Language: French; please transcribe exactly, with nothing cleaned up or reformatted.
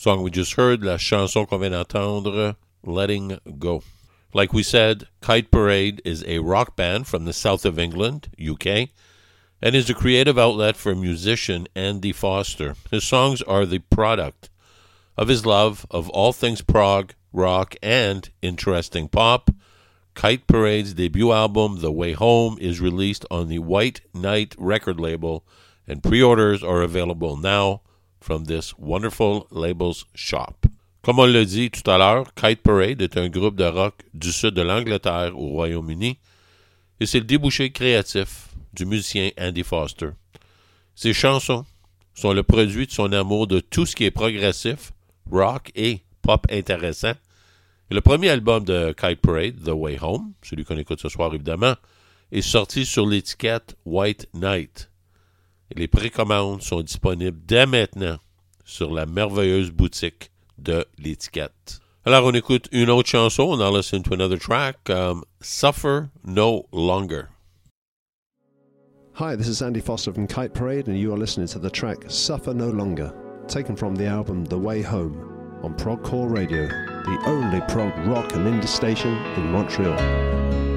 Song we just heard, la chanson qu'on vient d'entendre, Letting Go. Like we said, Kite Parade is a rock band from the south of England, U K, and is a creative outlet for musician Andy Foster. His songs are the product of his love of all things prog, rock, and interesting pop. Kite Parade's debut album, The Way Home, is released on the White Knight record label, and pre-orders are available now from this wonderful label's shop. Comme on l'a dit tout à l'heure, Kite Parade est un groupe de rock du sud de l'Angleterre au Royaume-Uni, et c'est le débouché créatif du musicien Andy Foster. Ses chansons sont le produit de son amour de tout ce qui est progressif, rock et pop intéressant. Et le premier album de Kite Parade, The Way Home, celui qu'on écoute ce soir évidemment, est sorti sur l'étiquette White Knight. Et les précommandes sont disponibles dès maintenant sur la merveilleuse boutique de l'étiquette. Alors on écoute une autre chanson, on en listen to another track, um, Suffer No Longer. Hi, this is Andy Foster from Kite Parade, and you are listening to the track Suffer No Longer, taken from the album The Way Home on Prog Core Radio, the only prog rock and indie station in Montreal.